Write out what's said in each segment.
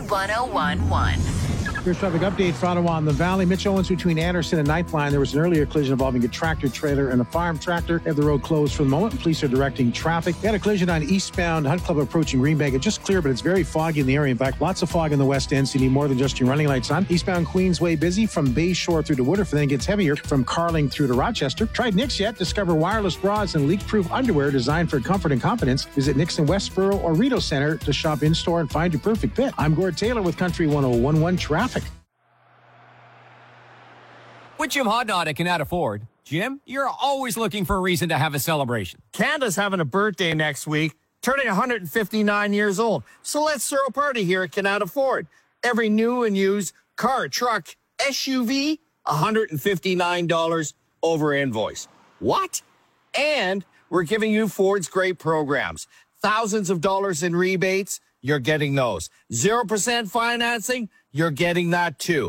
1011. Here's traffic update for Ottawa and the Valley. Mitch Owens between Anderson and Ninth Line. There was an earlier collision involving a tractor trailer and a farm tractor. They have the road closed for the moment. Police are directing traffic. They had a collision on eastbound Hunt Club approaching Greenbank. It's just clear, but it's very foggy in the area. In fact, lots of fog in the west end, so you need more than just your running lights on. Eastbound Queensway busy from Bay Shore through to Woodruff, and then it gets heavier from Carling through to Rochester. Tried Nix yet? Discover wireless bras and leak-proof underwear designed for comfort and confidence. Visit Nix in Westboro or Rideau Center to shop in-store and find your perfect fit. I'm Gord Taylor with Country 101.1 Traffic. With Jim Hodnott can afford. Jim, you're always looking for a reason to have a celebration. Canada's having a birthday next week, turning 159 years old. So let's throw a party here at Canada Ford. Every new and used car, truck, SUV, $159 over invoice. What? And we're giving you Ford's great programs. Thousands of dollars in rebates, you're getting those. 0% financing, you're getting that too.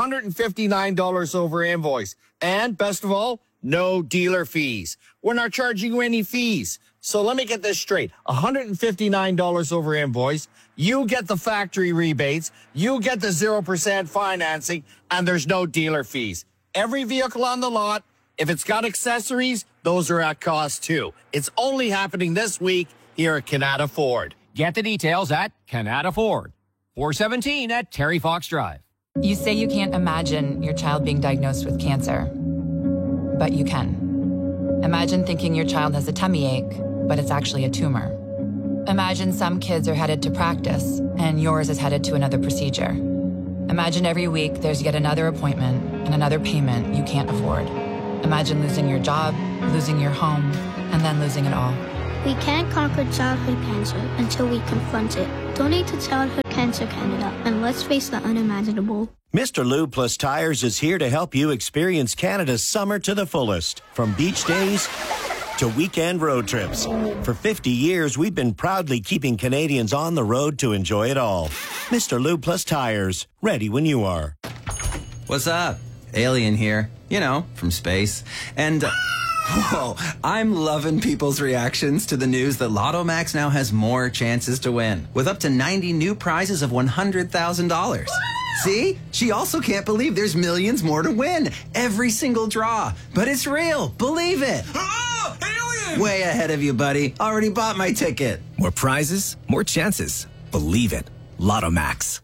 $159 over invoice. And best of all, no dealer fees. We're not charging you any fees. So let me get this straight. $159 over invoice. You get the factory rebates. You get the 0% financing, and there's no dealer fees. Every vehicle on the lot, if it's got accessories, those are at cost too. It's only happening this week here at Canada Ford. Get the details at Canada Ford. 417 at Terry Fox Drive. You say you can't imagine your child being diagnosed with cancer, but you can. Imagine thinking your child has a tummy ache, but it's actually a tumor. Imagine some kids are headed to practice, and yours is headed to another procedure. Imagine every week there's yet another appointment and another payment you can't afford. Imagine losing your job, losing your home, and then losing it all. We can't conquer childhood cancer until we confront it. Donate to Childhood Cancer Canada, and let's face the unimaginable. Mr. Lube Plus Tires is here to help you experience Canada's summer to the fullest. From beach days to weekend road trips. For 50 years, we've been proudly keeping Canadians on the road to enjoy it all. Mr. Lube Plus Tires, ready when you are. What's up? Alien here. You know, from space. And... whoa, I'm loving people's reactions to the news that Lotto Max now has more chances to win, with up to 90 new prizes of $100,000. See? She also can't believe there's millions more to win. Every single draw. But it's real. Believe it. Oh, alien! Way ahead of you, buddy. Already bought my ticket. More prizes, more chances. Believe it. Lotto Max.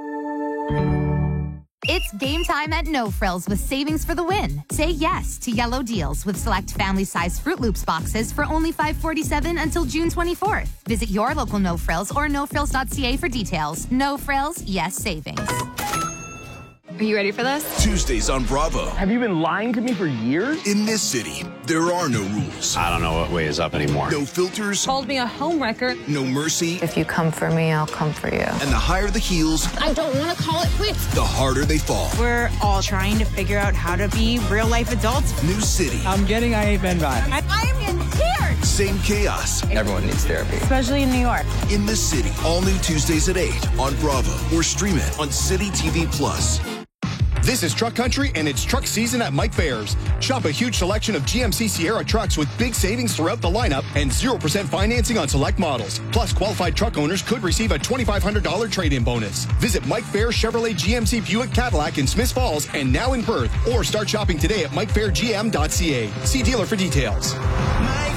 It's game time at No Frills with savings for the win. Say yes to yellow deals with select family-size Fruit Loops boxes for only $5.47 until June 24th. Visit your local No Frills or nofrills.ca for details. No Frills, yes savings. Are you ready for this? Tuesdays on Bravo. Have you been lying to me for years? In this city, there are no rules. I don't know what way is up anymore. No filters. Called me a homewrecker. No mercy. If you come for me, I'll come for you. And the higher the heels, I don't want to call it quits. the harder they fall. We're all trying to figure out how to be real-life adults. New city. I'm getting I Hate Men vibes. I'm in tears. Same chaos. Everyone needs therapy. Especially in New York. In this city. All new Tuesdays at 8 on Bravo. Or stream it on City TV Plus. This is Truck Country, and it's truck season at Mike Fairs. Shop a huge selection of GMC Sierra trucks with big savings throughout the lineup and 0% financing on select models. Plus, qualified truck owners could receive a $2,500 trade-in bonus. Visit Mike Fairs Chevrolet GMC Buick Cadillac in Smiths Falls and now in Perth, or start shopping today at MikeFairGM.ca. See dealer for details. Mike